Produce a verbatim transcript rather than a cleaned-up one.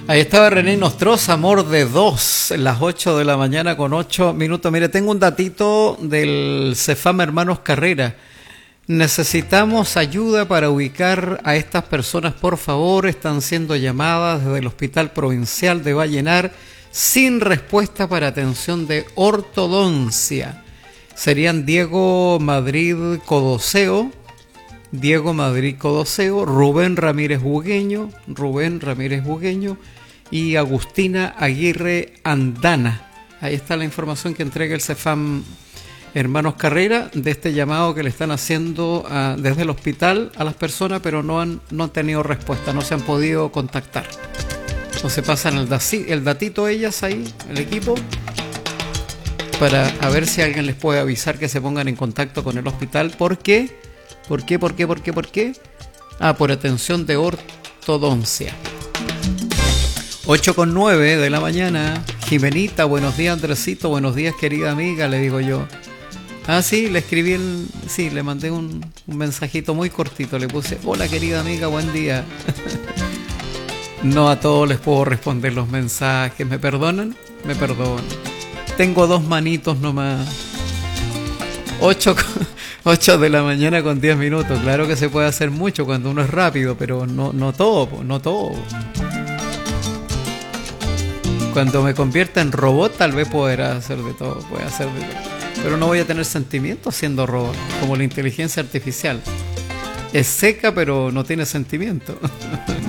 Ahí estaba René Nostroza, Amor de Dos, las ocho de la mañana con ocho minutos. Mire, tengo un datito del Cefam Hermanos Carrera. Necesitamos ayuda para ubicar a estas personas, por favor. Están siendo llamadas desde el Hospital Provincial de Vallenar sin respuesta para atención de ortodoncia. Serían Diego Madrid Codoseo, Diego Madrid Codoseo, Rubén Ramírez Bugueño, Rubén Ramírez Bugueño y Agustina Aguirre Andana. Ahí está la información que entrega el Cefam Hermanos Carrera de este llamado que le están haciendo uh, desde el hospital a las personas, pero no han, no han tenido respuesta, no se han podido contactar. Entonces pasan el, daci, el datito ellas ahí, el equipo, para a ver si alguien les puede avisar que se pongan en contacto con el hospital. ¿Por qué? ¿Por qué? ¿Por qué? ¿Por qué? ¿Por qué? Ah, por atención de ortodoncia. ocho con nueve de la mañana. Jimenita, buenos días Andresito, buenos días querida amiga, le digo yo. Ah, sí, le escribí el... Sí, le mandé un, un mensajito muy cortito, le puse, hola querida amiga, buen día. No a todos les puedo responder los mensajes, ¿me perdonan? Me perdonan. Tengo dos manitos nomás. ocho, ocho de la mañana con diez minutos. Claro que se puede hacer mucho cuando uno es rápido, pero no, no todo, no todo. Cuando me convierta en robot, tal vez podrá hacer de todo, puede hacer de todo. Pero no voy a tener sentimientos siendo robot, como la inteligencia artificial. Es seca, pero no tiene sentimiento.